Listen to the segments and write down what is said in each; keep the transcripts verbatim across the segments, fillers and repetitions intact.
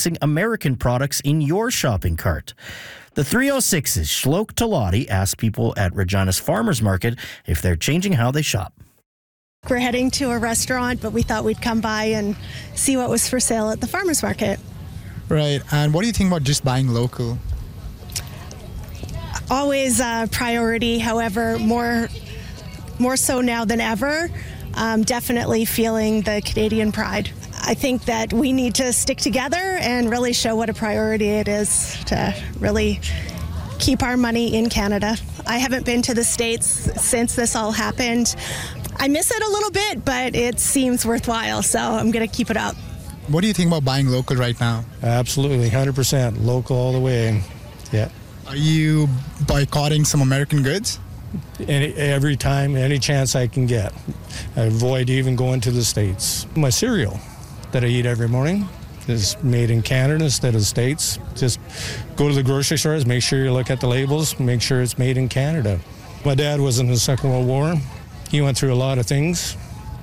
placing American products in your shopping cart. The three oh six's Shlok Talati asked people at Regina's Farmers Market if they're changing how they shop. We're heading to a restaurant, but we thought we'd come by and see what was for sale at the farmers market. Right. And what do you think about just buying local? Always a priority, however, more more so now than ever. Um, definitely feeling the Canadian pride. I think that we need to stick together and really show what a priority it is to really keep our money in Canada. I haven't been to the States since this all happened. I miss it a little bit, but it seems worthwhile, so I'm going to keep it up. What do you think about buying local right now? Absolutely, one hundred percent local all the way. Yeah. Are you boycotting some American goods? Any, every time, any chance I can get. I avoid even going to the States. My cereal that I eat every morning is made in Canada instead of the States. Just go to the grocery stores, make sure you look at the labels, make sure it's made in Canada. My dad was in the Second World War. He went through a lot of things,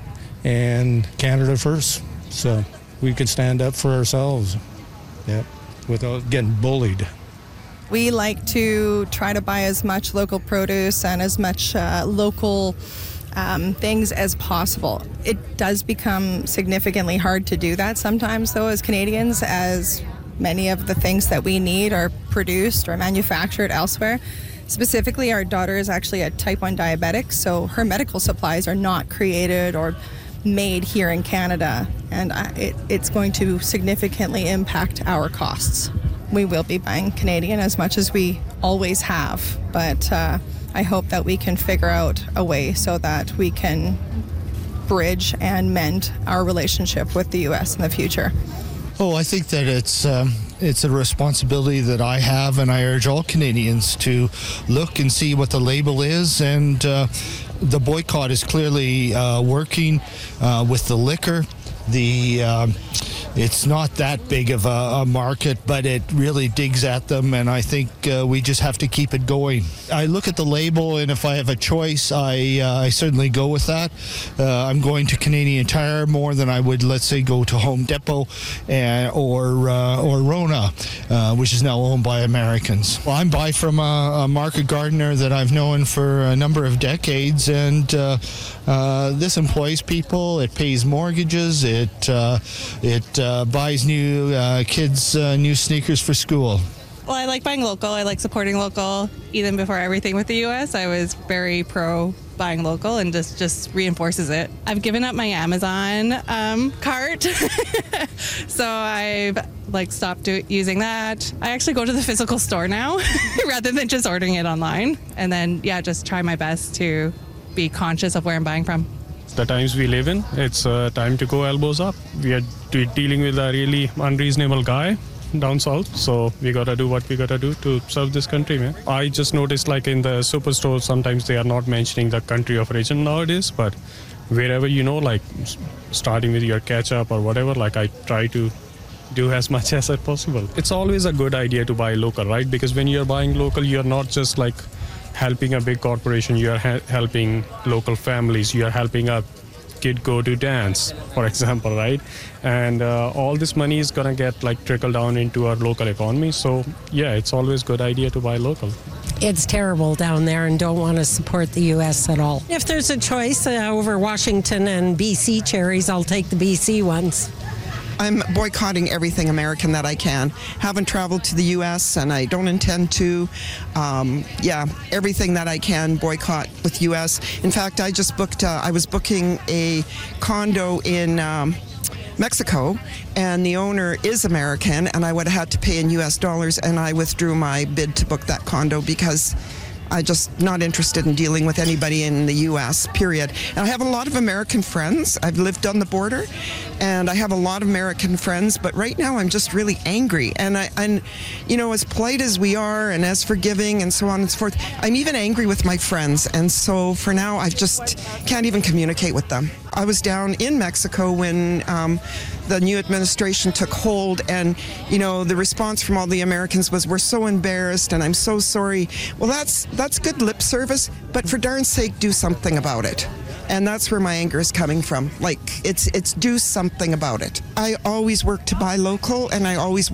and Canada first. So we could stand up for ourselves, yeah, without getting bullied. We like to try to buy as much local produce and as much uh, local um, things as possible. It does become significantly hard to do that sometimes, though, as Canadians, as many of the things that we need are produced or manufactured elsewhere. Specifically, our daughter is actually a type one diabetic, so her medical supplies are not created or made here in Canada, and it, it's going to significantly impact our costs. We will be buying Canadian as much as we always have, but uh, I hope that we can figure out a way so that we can bridge and mend our relationship with the U S in the future. Oh, I think that it's um, it's a responsibility that I have, and I urge all Canadians to look and see what the label is. And uh, the boycott is clearly uh, working uh, with the liquor. The um, it's not that big of a, a market, but it really digs at them, and I think uh, we just have to keep it going. I look at the label, and if I have a choice, I uh, I certainly go with that. Uh, I'm going to Canadian Tire more than I would, let's say, go to Home Depot and, or uh, or Rona, uh, which is now owned by Americans. Well, I'm buy from a, a market gardener that I've known for a number of decades, and uh, uh, this employs people. It pays mortgages. It uh, it uh, buys new uh, kids uh, new sneakers for school. Well, I like buying local. I like supporting local. Even before everything with the U S, I was very pro buying local, and this just reinforces it. I've given up my Amazon um, cart, so I've like stopped do- using that. I actually go to the physical store now rather than just ordering it online, and then yeah, just try my best to be conscious of where I'm buying from. The times we live in, it's uh, time to go elbows up. We are de- dealing with a really unreasonable guy down south, so we gotta do what we gotta do to serve this country, man. I just noticed, like in the superstore, sometimes they are not mentioning the country of origin nowadays, but wherever, you know, like starting with your ketchup or whatever, like I try to do as much as possible. It's always a good idea to buy local, right? Because when you're buying local, you're not just like helping a big corporation, you are ha- helping local families, you are helping a kid go to dance, for example, right? And uh, all this money is gonna get like trickle down into our local economy. So yeah, it's always a good idea to buy local. It's terrible down there, and don't want to support the U S at all. If there's a choice uh, over Washington and B C cherries, I'll take the B C ones. I'm boycotting everything American that I can. Haven't traveled to the U S and I don't intend to. Um, yeah, everything that I can boycott with U S. In fact, I just booked, uh, I was booking a condo in um, Mexico, and the owner is American, and I would have had to pay in U S dollars, and I withdrew my bid to book that condo because I'm just not interested in dealing with anybody in the U S, period. And I have a lot of American friends. I've lived on the border, and I have a lot of American friends, but right now I'm just really angry. And, I, and you know, as polite as we are and as forgiving and so on and so forth, I'm even angry with my friends. And so for now, I just can't even communicate with them. I was down in Mexico when um, the new administration took hold, and you know, the response from all the Americans was, "We're so embarrassed and I'm so sorry." Well, that's that's good lip service, but for darn's sake, do something about it. And that's where my anger is coming from. Like, it's it's do something about it. I always work to buy local, and I always